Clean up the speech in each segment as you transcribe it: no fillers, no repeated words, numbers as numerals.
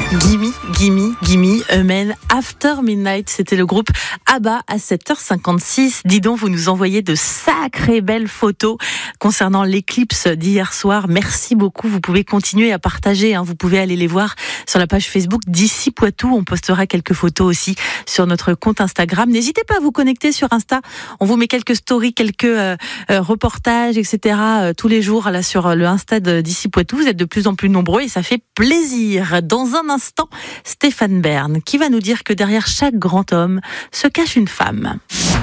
Gimme, A Man After Midnight, c'était le groupe ABBA à 7h56. Dis donc, vous nous envoyez de sacrées belles photos concernant l'éclipse d'hier soir. Merci beaucoup, vous pouvez continuer à partager, vous pouvez aller les voir sur la page Facebook d'Ici Poitou. On postera quelques photos aussi sur notre compte Instagram. N'hésitez pas à vous connecter sur Insta, on vous met quelques stories, quelques reportages, etc. tous les jours là sur le Insta d'Ici Poitou. Vous êtes de plus en plus nombreux et ça fait plaisir. Dans un instant, Stéphane Bern qui va nous dire que derrière chaque grand homme se cache une femme.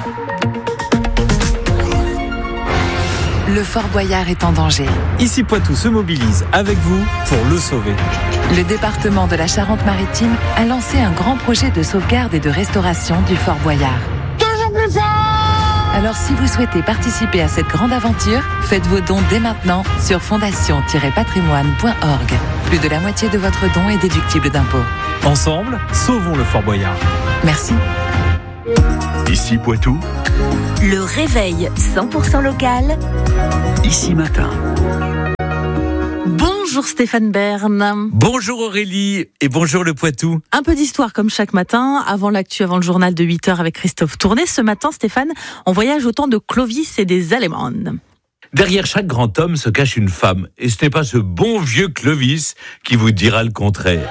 Le Fort Boyard est en danger. Ici Poitou se mobilise avec vous pour le sauver. Le département de la Charente-Maritime a lancé un grand projet de sauvegarde et de restauration du Fort Boyard. Toujours plus fort! Alors si vous souhaitez participer à cette grande aventure, faites vos dons dès maintenant sur fondation-patrimoine.org. Plus de la moitié de votre don est déductible d'impôts. Ensemble, sauvons le Fort Boyard. Merci. Ici Poitou, le réveil 100% local. Ici Matin. Bonjour Stéphane Bern. Bonjour Aurélie et bonjour le Poitou. Un peu d'histoire comme chaque matin, avant l'actu, avant le journal de 8h avec Christophe Tournet. Ce matin, Stéphane, on voyage au temps de Clovis et des Allemandes. Derrière chaque grand homme se cache une femme. Et ce n'est pas ce bon vieux Clovis qui vous dira le contraire.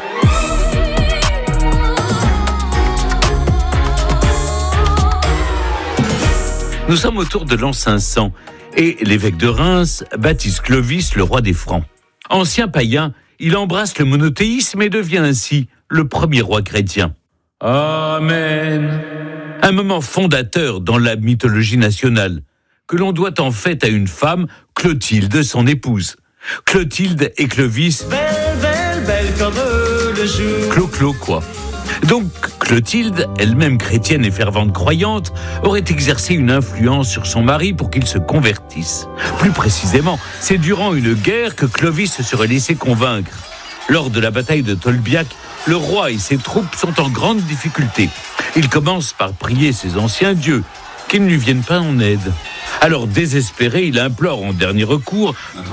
Nous sommes autour de l'an 500 et l'évêque de Reims baptise Clovis le roi des Francs. Ancien païen, il embrasse le monothéisme et devient ainsi le premier roi chrétien. Amen. Un moment fondateur dans la mythologie nationale, que l'on doit en fait à une femme, Clotilde, son épouse. Clotilde et Clovis, belle comme le jour. Clo-clo, quoi. Donc, Clotilde, elle-même chrétienne et fervente croyante, aurait exercé une influence sur son mari pour qu'il se convertisse. Plus précisément, c'est durant une guerre que Clovis se serait laissé convaincre. Lors de la bataille de Tolbiac, le roi et ses troupes sont en grande difficulté. Il commence par prier ses anciens dieux, qu'ils ne lui viennent pas en aide. Alors, désespéré, il implore en dernier recours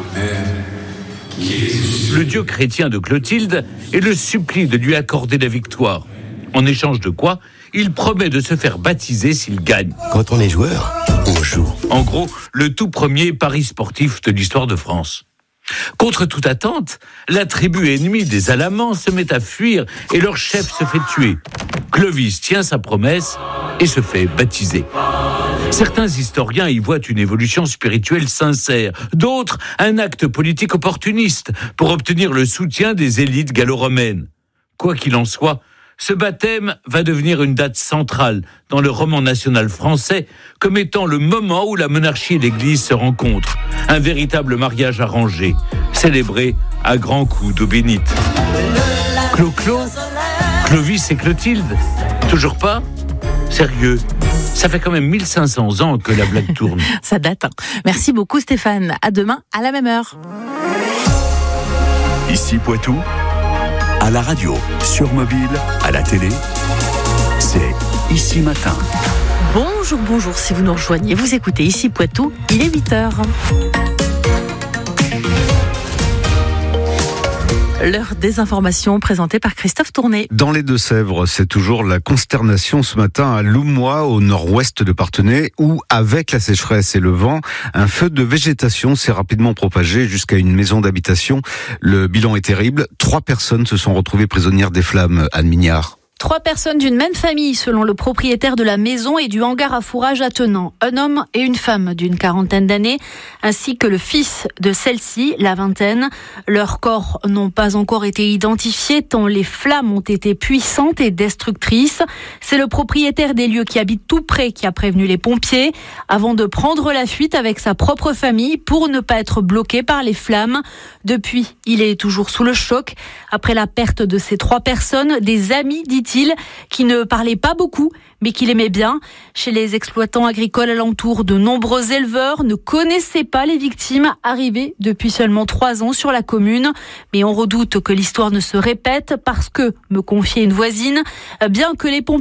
le dieu chrétien de Clotilde et le supplie de lui accorder la victoire. En échange de quoi, il promet de se faire baptiser s'il gagne. Quand on est joueur, on joue. En gros, le tout premier pari sportif de l'histoire de France. Contre toute attente, la tribu ennemie des Alamans se met à fuir et leur chef se fait tuer. Clovis tient sa promesse et se fait baptiser. Certains historiens y voient une évolution spirituelle sincère, d'autres un acte politique opportuniste pour obtenir le soutien des élites gallo-romaines. Quoi qu'il en soit, ce baptême va devenir une date centrale dans le roman national français comme étant le moment où la monarchie et l'Église se rencontrent. Un véritable mariage arrangé, célébré à grands coups d'eau bénite. Clo-clo, Clovis et Clotilde, toujours pas ? Sérieux ? Ça fait quand même 1500 ans que la blague tourne. Ça date. Merci beaucoup Stéphane. À demain, à la même heure. Ici Poitou, à la radio, sur mobile, à la télé, c'est Ici Matin. Bonjour, si vous nous rejoignez, vous écoutez Ici Poitou, il est 8h. L'heure des informations présentée par Christophe Tournet. Dans les Deux-Sèvres, c'est toujours la consternation ce matin à Loumois, au nord-ouest de Parthenay, où, avec la sécheresse et le vent, un feu de végétation s'est rapidement propagé jusqu'à une maison d'habitation. Le bilan est terrible. 3 personnes se sont retrouvées prisonnières des flammes, Anne Mignard. 3 personnes d'une même famille, selon le propriétaire de la maison et du hangar à fourrage attenant. Un homme et une femme d'une quarantaine d'années, ainsi que le fils de celle-ci, la vingtaine. Leurs corps n'ont pas encore été identifiés tant les flammes ont été puissantes et destructrices. C'est le propriétaire des lieux qui habite tout près qui a prévenu les pompiers avant de prendre la fuite avec sa propre famille pour ne pas être bloqué par les flammes. Depuis, il est toujours sous le choc. Après la perte de ces 3 personnes, des amis, dit-il, qui ne parlait pas beaucoup, mais qu'il aimait bien. Chez les exploitants agricoles alentour, de nombreux éleveurs ne connaissaient pas les victimes arrivées depuis seulement 3 ans sur la commune. Mais on redoute que l'histoire ne se répète parce que, me confiait une voisine, bien que les pompiers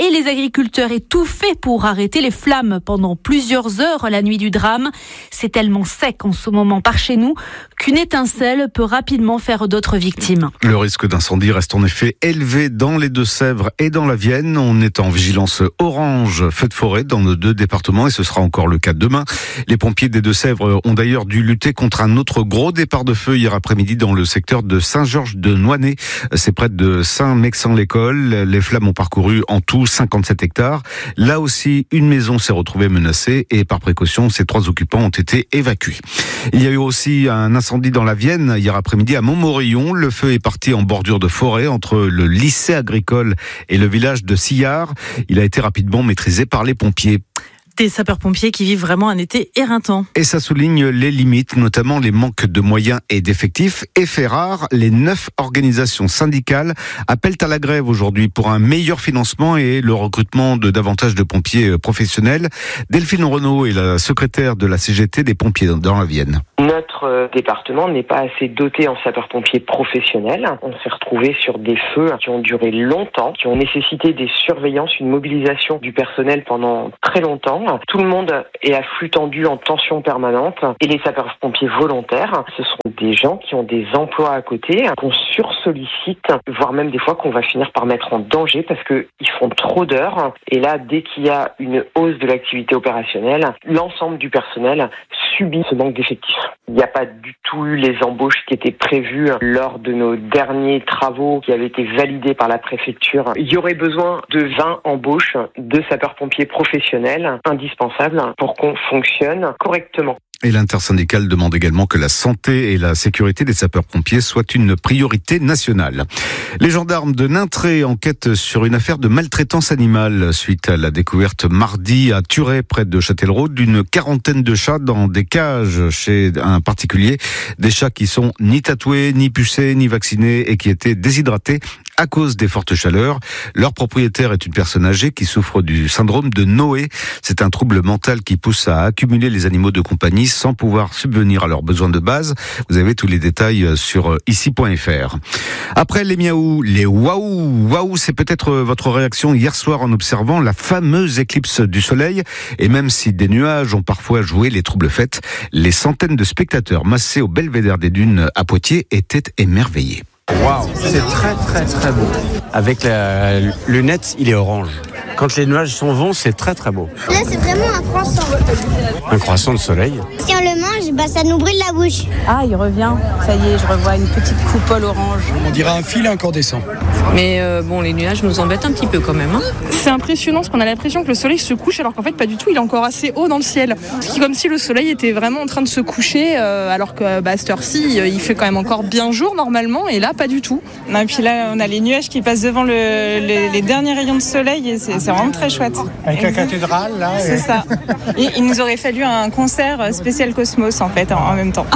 et les agriculteurs étouffés pour arrêter les flammes pendant plusieurs heures la nuit du drame. C'est tellement sec en ce moment par chez nous qu'une étincelle peut rapidement faire d'autres victimes. Le risque d'incendie reste en effet élevé dans les Deux-Sèvres et dans la Vienne. On est en vigilance orange feu de forêt dans nos 2 départements et ce sera encore le cas demain. Les pompiers des Deux-Sèvres ont d'ailleurs dû lutter contre un autre gros départ de feu hier après-midi dans le secteur de Saint-Georges-de-Noinay. C'est près de Saint-Mexan-l'École. Les flammes ont parcouru en tout 57 hectares. Là aussi, une maison s'est retrouvée menacée et par précaution, ses 3 occupants ont été évacués. Il y a eu aussi un incendie dans la Vienne hier après-midi à Montmorillon. Le feu est parti en bordure de forêt entre le lycée agricole et le village de Sillard. Il a été rapidement maîtrisé par les pompiers. Des sapeurs-pompiers qui vivent vraiment un été éreintant. Et ça souligne les limites, notamment les manques de moyens et d'effectifs. Et fait rare, les 9 organisations syndicales appellent à la grève aujourd'hui pour un meilleur financement et le recrutement de davantage de pompiers professionnels. Delphine Renaud est la secrétaire de la CGT des pompiers dans la Vienne. Notre département n'est pas assez doté en sapeurs-pompiers professionnels. On s'est retrouvé sur des feux qui ont duré longtemps, qui ont nécessité des surveillances, une mobilisation du personnel pendant très longtemps. Tout le monde est à flux tendu en tension permanente et les sapeurs-pompiers volontaires, ce sont des gens qui ont des emplois à côté, qu'on sursollicite, voire même des fois qu'on va finir par mettre en danger parce qu'ils font trop d'heures. Et là, dès qu'il y a une hausse de l'activité opérationnelle, l'ensemble du personnel subit ce manque d'effectifs. Il n'y a pas du tout eu les embauches qui étaient prévues lors de nos derniers travaux qui avaient été validés par la préfecture. Il y aurait besoin de 20 embauches de sapeurs-pompiers professionnels indispensables pour qu'on fonctionne correctement. Et l'intersyndicale demande également que la santé et la sécurité des sapeurs-pompiers soient une priorité nationale. Les gendarmes de Nintré enquêtent sur une affaire de maltraitance animale suite à la découverte mardi à Turet, près de Châtellerault, d'une 40aine de chats dans des cages chez un particulier. Des chats qui sont ni tatoués, ni pucés, ni vaccinés et qui étaient déshydratés à cause des fortes chaleurs. Leur propriétaire est une personne âgée qui souffre du syndrome de Noé. C'est un trouble mental qui pousse à accumuler les animaux de compagnie sans pouvoir subvenir à leurs besoins de base. Vous avez tous les détails sur ici.fr. Après les miaou, les waouh. Waouh, c'est peut-être votre réaction hier soir en observant la fameuse éclipse du soleil. Et même si des nuages ont parfois joué les troubles fêtes, les centaines de spectateurs massés au belvédère des Dunes à Poitiers étaient émerveillés. Waouh, c'est très très très beau. Avec la lunette, il est orange. Quand les nuages sont vents, c'est très très beau. Là, c'est vraiment un croissant. Un croissant de soleil. Si on le mange, ça nous brûle la bouche. Ah, il revient. Ça y est, je revois une petite coupole orange. On dirait un fil incandescent. Mais les nuages nous embêtent un petit peu quand même. C'est impressionnant parce qu'on a l'impression que le soleil se couche alors qu'en fait pas du tout, il est encore assez haut dans le ciel. C'est comme si le soleil était vraiment en train de se coucher alors que à cette heure-ci, il fait quand même encore bien jour normalement et là pas du tout. Et puis là, on a les nuages qui passent devant les derniers rayons de soleil et c'est vraiment très chouette. Avec la cathédrale là. C'est ça. Et il nous aurait fallu un concert spécial Cosmos en fait en même temps.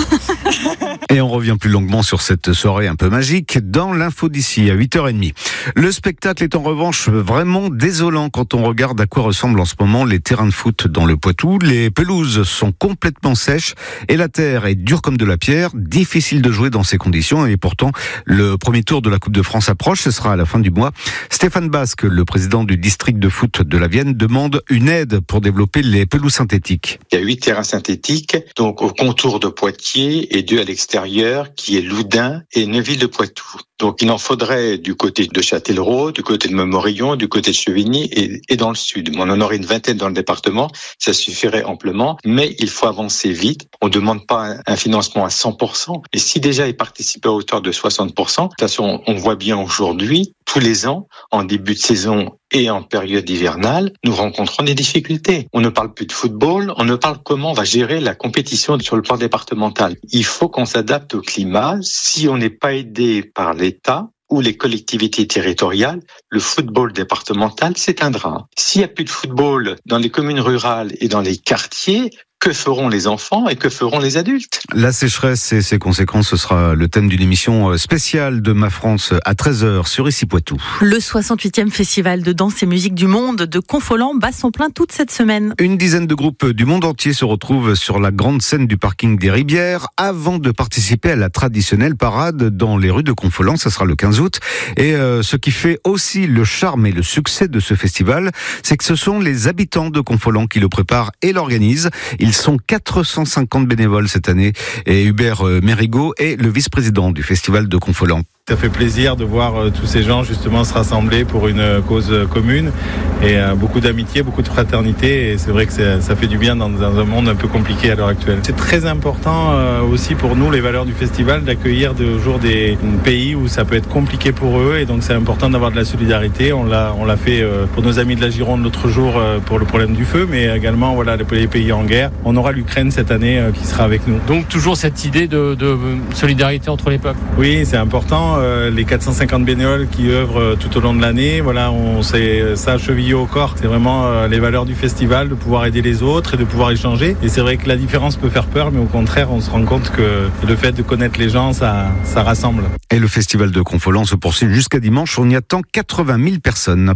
Et on revient plus longuement sur cette soirée un peu magique dans l'info d'ici à 8h30. Le spectacle est en revanche vraiment désolant quand on regarde à quoi ressemblent en ce moment les terrains de foot dans le Poitou. Les pelouses sont complètement sèches et la terre est dure comme de la pierre. Difficile de jouer dans ces conditions et pourtant le premier tour de la Coupe de France approche. Ce sera à la fin du mois. Stéphane Basque, le président du district de foot de la Vienne, demande une aide pour développer les pelouses synthétiques. Il y a 8 terrains synthétiques, donc au contour de Poitiers et 2 à l'extérieur, qui est Loudun et Neuville-de-Poitou. Donc il en faudrait du côté de Châtellerault, du côté de Montmorillon, du côté de Chevigny et dans le sud. On en aurait une vingtaine dans le département, ça suffirait amplement, mais il faut avancer vite. On ne demande pas un financement à 100%, et si déjà il participe à hauteur de 60%, de toute façon on voit bien aujourd'hui, tous les ans, en début de saison et en période hivernale, nous rencontrons des difficultés. On ne parle plus de football, on ne parle comment on va gérer la compétition sur le plan départemental. Il faut qu'on s'adapte au climat. Si on n'est pas aidé par l'État ou les collectivités territoriales, le football départemental s'éteindra. S'il n'y a plus de football dans les communes rurales et dans les quartiers, que feront les enfants et que feront les adultes? La sécheresse et ses conséquences, ce sera le thème d'une émission spéciale de Ma France à 13h sur Ici Poitou. Le 68e festival de danse et musique du monde de Confolens bat son plein toute cette semaine. Une dizaine de groupes du monde entier se retrouvent sur la grande scène du parking des Ribières avant de participer à la traditionnelle parade dans les rues de Confolens. Ça sera le 15 août. Et ce qui fait aussi le charme et le succès de ce festival, c'est que ce sont les habitants de Confolens qui le préparent et l'organisent. Ils sont 450 bénévoles cette année et Hubert Mérigot est le vice-président du festival de Confolens. Ça fait plaisir de voir tous ces gens justement se rassembler pour une cause commune et beaucoup d'amitié, beaucoup de fraternité, et c'est vrai que ça fait du bien dans un monde un peu compliqué à l'heure actuelle. C'est très important aussi pour nous, les valeurs du festival, d'accueillir toujours des pays où ça peut être compliqué pour eux, et donc c'est important d'avoir de la solidarité. On l'a fait pour nos amis de la Gironde l'autre jour pour le problème du feu, mais également voilà les pays en guerre. On aura l'Ukraine cette année qui sera avec nous. Donc toujours cette idée de solidarité entre les peuples. Oui, c'est important. Les 450 bénévoles qui œuvrent tout au long de l'année, voilà, on s'est ça chevillé au corps. C'est vraiment les valeurs du festival, de pouvoir aider les autres et de pouvoir échanger. Et c'est vrai que la différence peut faire peur, mais au contraire, on se rend compte que le fait de connaître les gens, ça rassemble. Et le festival de Confolens se poursuit jusqu'à dimanche. On y attend 80 000 personnes.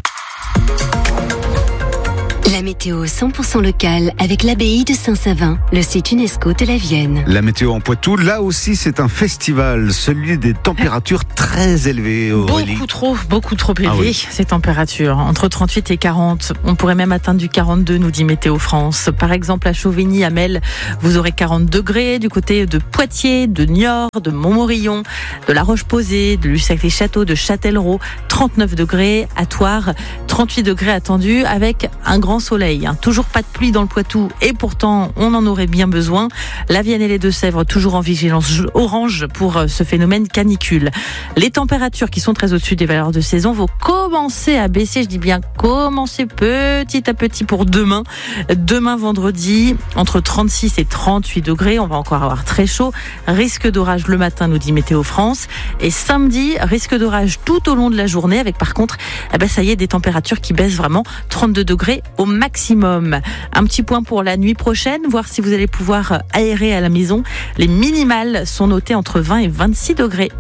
La météo 100% locale avec l'abbaye de Saint-Savin, le site UNESCO de la Vienne. La météo en Poitou, là aussi c'est un festival, celui des températures très élevées. Beaucoup trop élevées, ces températures. Entre 38 et 40, on pourrait même atteindre du 42, nous dit Météo France. Par exemple, à Chauvigny, à Melle, vous aurez 40 degrés. Du côté de Poitiers, de Niort, de Montmorillon, de La Roche-Posay, de Lussac-les-Châteaux, de Châtellerault, 39 degrés. À Thouars, 38 degrés attendus avec un grand soleil. Toujours pas de pluie dans le Poitou et pourtant on en aurait bien besoin. La Vienne et les Deux-Sèvres toujours en vigilance orange pour ce phénomène canicule. Les températures qui sont très au-dessus des valeurs de saison vont commencer à baisser, je dis bien commencer petit à petit pour demain. Demain vendredi, entre 36 et 38 degrés, on va encore avoir très chaud. Risque d'orage le matin, nous dit Météo France. Et samedi, risque d'orage tout au long de la journée avec par contre, ça y est, des températures qui baissent vraiment, 32 degrés au maximum. Un petit point pour la nuit prochaine, voir si vous allez pouvoir aérer à la maison. Les minimales sont notées entre 20 et 26 degrés.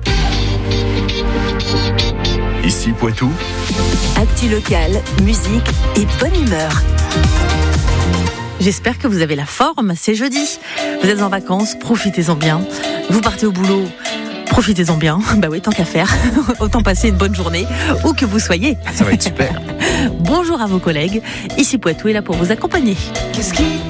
Ici Poitou. Actu local, musique et bonne humeur. J'espère que vous avez la forme, c'est jeudi. Vous êtes en vacances, profitez-en bien. Vous partez au boulot, profitez-en bien. Bah oui, tant qu'à faire. Autant passer une bonne journée, où que vous soyez. Ça va être super. Bonjour à vos collègues. Ici Poitou est là pour vous accompagner.